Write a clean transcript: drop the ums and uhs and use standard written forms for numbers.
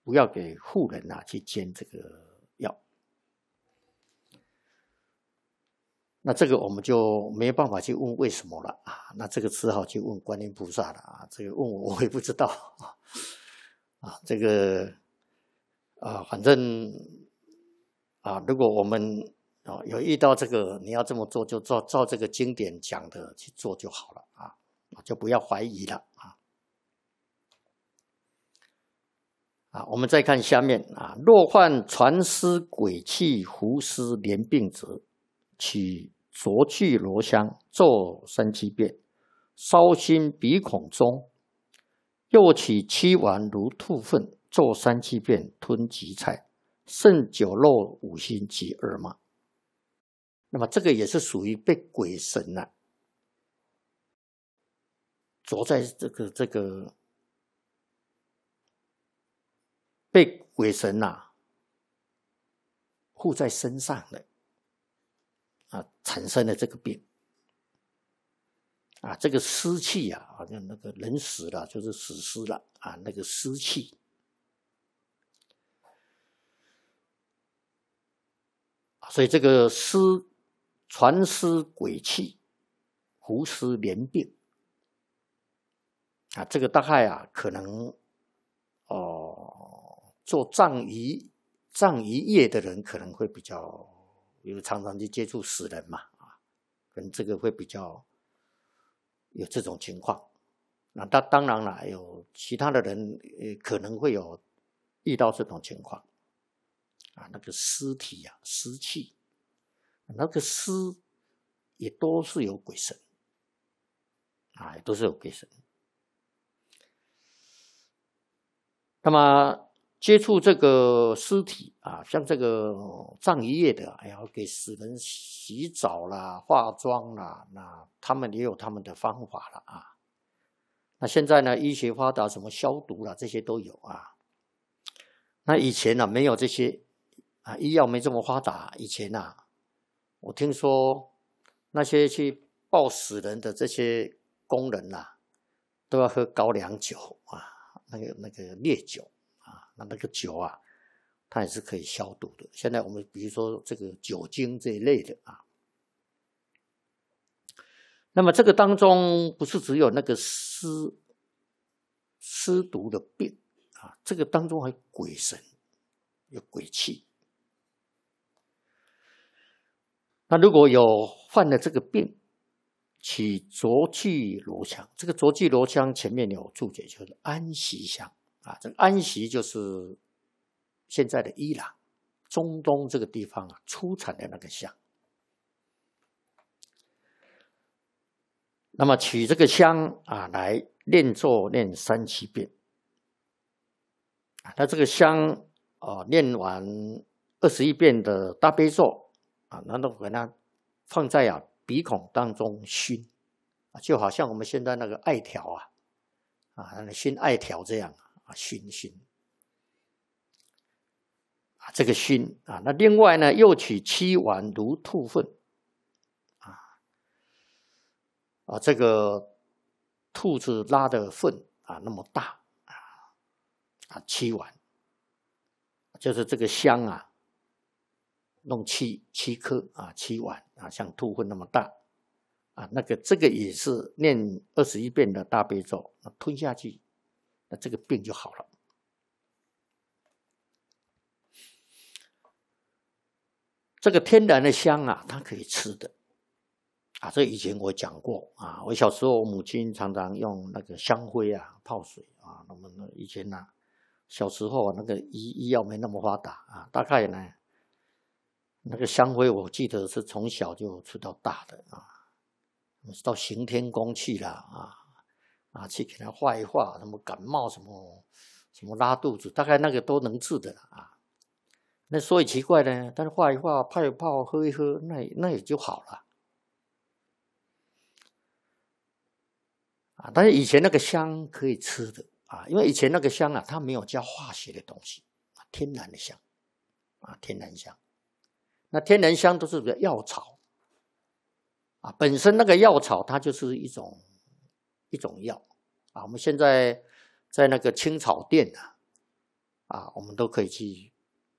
不要给妇人去煎这个药。那这个我们就没办法去问为什么了啊，那这个只好去问观音菩萨了啊，这个问我也不知道啊，这个反正如果我们有遇到这个你要这么做，就照这个经典讲的去做就好了啊，就不要怀疑了我们再看下面若患传湿鬼气伏湿连病者，取浊去罗香咒3、7遍，烧心鼻孔中，又取7丸如兔粪咒3、7遍，吞橘菜，剩酒肉5辛及2麻。那么这个也是属于被鬼神着在这个被鬼神附在身上的产生了这个病这个湿气好像那个人死了就是死尸了那个湿气所以这个传湿鬼气伏湿连病这个大概可能做葬仪业的人可能会比较，因为常常去接触死人嘛可能这个会比较有这种情况。那当然了，有其他的人可能会有遇到这种情况那个尸体湿气，那个湿也都是有鬼神也都是有鬼神。那么接触这个尸体像这个葬仪业的要给死人洗澡啦、化妆啦，那他们也有他们的方法了那现在呢，医学发达，什么消毒啦，这些都有那以前没有这些医药没这么发达。以前我听说那些去抱死人的这些工人都要喝高粱酒那个烈酒那个酒它也是可以消毒的。现在我们比如说这个酒精这一类的那么这个当中不是只有那个湿毒的病这个当中还有鬼神，有鬼气。那如果有犯了这个病，取浊去罗香，这个浊去罗香前面有注解，就是安息香这个安息就是现在的伊朗、中东这个地方出产的那个香。那么取这个香来念咒念3、7遍那这个香念完21遍的大悲咒那都给它放在鼻孔当中熏就好像我们现在那个艾条那个熏艾条这样熏这个熏那另外呢，又取7丸如兔粪这个兔子拉的粪那么大7丸，就是这个香弄7颗7丸像兔粪那么大这个也是念21遍的大悲咒吞下去，那这个病就好了。这个天然的香它可以吃的这以前我讲过我小时候我母亲常常用那个香灰泡水那么以前小时候那个医药没那么发达大概呢那个香灰我记得是从小就吃到大的到行天宫去了去给它化一化，什么感冒什么拉肚子，大概那个都能治的那所以奇怪呢，但是化一化、泡一泡、喝一喝，那也就好了但是以前那个香可以吃的因为以前那个香它没有加化学的东西天然的香天然香。那天然香都是药草本身那个药草它就是一种药我们现在在那个青草店啊，我们都可以去